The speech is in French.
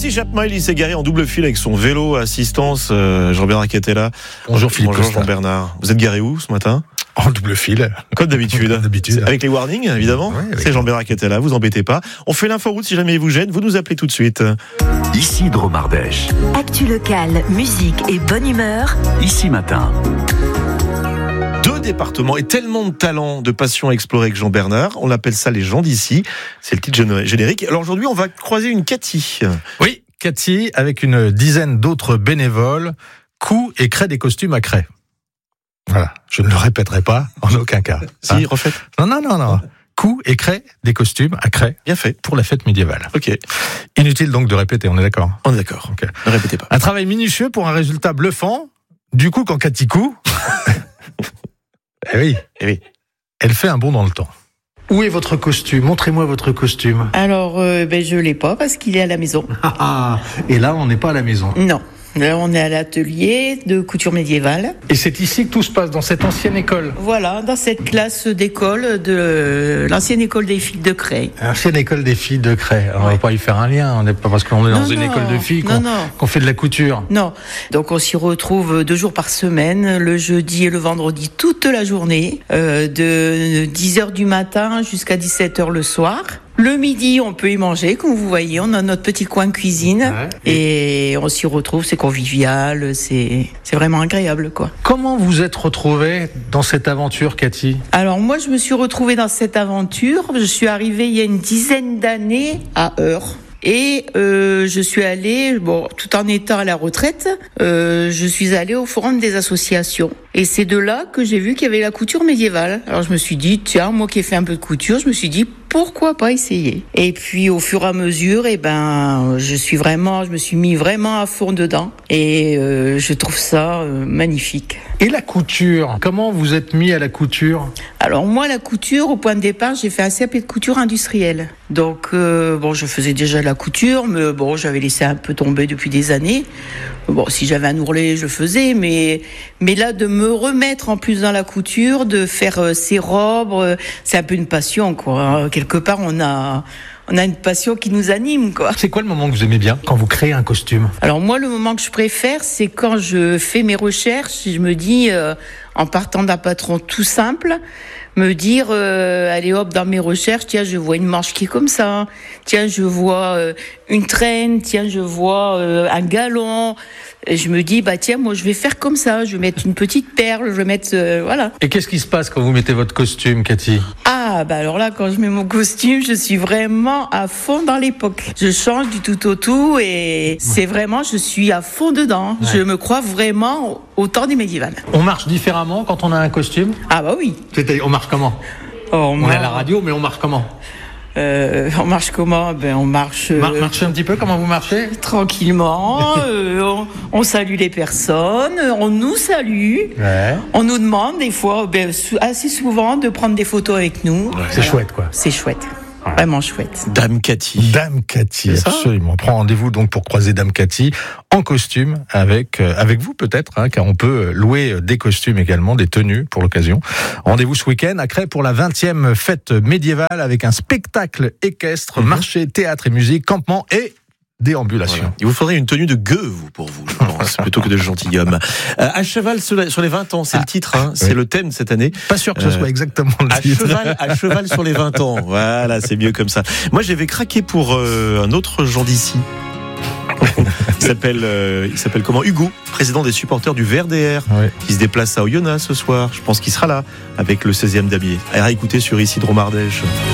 Tracy Chapman, il s'est garé en double fil avec son vélo assistance. Jean-Bernard Catella. Bonjour Philippe. Bonjour Jean-Bernard. Vous êtes garé où ce matin ? En double fil. Comme d'habitude. Avec les warnings, évidemment. Oui, c'est Jean-Bernard Catella, vous embêtez pas. On fait l'inforoute si jamais il vous gêne, vous nous appelez tout de suite. Ici Dromardèche. Actu locale, musique et bonne humeur. Ici Matin. 2 départements et tellement de talents, de passion à explorer avec Jean-Bernard. On appelle ça les gens d'ici. C'est le titre générique. Alors aujourd'hui, on va croiser une Cathy. Oui, Cathy, avec une dizaine d'autres bénévoles, coud et crée des costumes à craie. Voilà, je ne le répéterai pas en aucun cas. Si, refaites. Non. Coud et crée des costumes à craie. Bien fait. Pour la fête médiévale. Ok. Inutile donc de répéter, on est d'accord ? On est d'accord. Okay. Ne répétez pas. Un travail minutieux pour un résultat bluffant. Du coup, quand Cathy coud, eh oui, elle fait un bond dans le temps. Où est votre costume ? Montrez-moi votre costume. Alors, je l'ai pas parce qu'il est à la maison. Et là, on n'est pas à la maison. Non. Là, on est à l'atelier de couture médiévale. Et c'est ici que tout se passe, dans cette ancienne école. Voilà, dans cette classe d'école de l'ancienne école des filles de Creil. L'ancienne école des filles de Creil. Alors, on va pas y faire un lien, on n'est pas parce qu'on est dans une école de filles qu'on fait de la couture. Non. Donc, on s'y retrouve 2 jours par semaine, le jeudi et le vendredi, toute la journée, de 10h du matin jusqu'à 17h le soir. Le midi, on peut y manger, comme vous voyez, on a notre petit coin cuisine et on s'y retrouve, c'est convivial, c'est vraiment agréable, quoi. Comment vous êtes retrouvée dans cette aventure, Cathy ? Alors moi, je me suis retrouvée dans cette aventure, je suis arrivée il y a une dizaine d'années à Eure. Et je suis allée, tout en étant à la retraite, je suis allée au forum des associations. Et c'est de là que j'ai vu qu'il y avait la couture médiévale. Alors je me suis dit, tiens, moi qui ai fait un peu de couture, je me suis dit, pourquoi pas essayer ? Et puis au fur et à mesure, je me suis mis vraiment à fond dedans. Et je trouve ça magnifique. Et la couture, comment vous êtes mis à la couture ? Alors moi, la couture, au point de départ, j'ai fait un CAP de couture industrielle. Donc, je faisais déjà la couture, mais j'avais laissé un peu tomber depuis des années. Si j'avais un ourlet, je faisais, mais là, de me remettre en plus dans la couture, de faire ces robes, c'est un peu une passion, quoi. Quelque part, on a une passion qui nous anime, quoi. C'est quoi le moment que vous aimez bien quand vous créez un costume ? Alors moi, le moment que je préfère, c'est quand je fais mes recherches et je me dis, en partant d'un patron tout simple, me dire, allez hop, dans mes recherches, tiens, je vois une manche qui est comme ça, tiens, je vois une traîne, tiens, je vois un galon, et je me dis, tiens, moi, je vais faire comme ça, je vais mettre une petite perle, je vais mettre, voilà. Et qu'est-ce qui se passe quand vous mettez votre costume, Cathy ? Alors là, quand je mets mon costume, je suis vraiment à fond dans l'époque. Je change du tout au tout et c'est vraiment, je suis à fond dedans. Ouais. Je me crois vraiment au temps du médiéval. On marche différemment quand on a un costume ? Oui. C'est-à-dire, on marche comment ? On est à la radio, mais on marche comment ? On marche comment ? On marche... Marchez un petit peu, comment vous marchez ? Tranquillement, on salue les personnes, on nous salue, on nous demande des fois, assez souvent, de prendre des photos avec nous. Ouais. C'est chouette, quoi. C'est chouette. Vraiment chouette. Dame Cathy. Dame Cathy, absolument. On prend rendez-vous donc pour croiser Dame Cathy en costume avec vous peut-être, car on peut louer des costumes également, des tenues pour l'occasion. Rendez-vous ce week-end à Creil pour la 20e fête médiévale avec un spectacle équestre, marché, théâtre et musique, campement et déambulation. Voilà. Il vous faudrait une tenue de gueux, pour vous, je pense, plutôt que de gentilhomme. À cheval sur les 20 ans, c'est le titre, c'est le thème de cette année. Pas sûr que ce soit exactement le titre. À cheval sur les 20 ans. Voilà, c'est mieux comme ça. Moi, j'avais craqué pour un autre Jean d'ici. Il s'appelle comment ? Hugo, président des supporters du VRDR, qui se déplace à Oyonnax ce soir. Je pense qu'il sera là avec le 16e damier. À écouter sur Ici Dromardèche.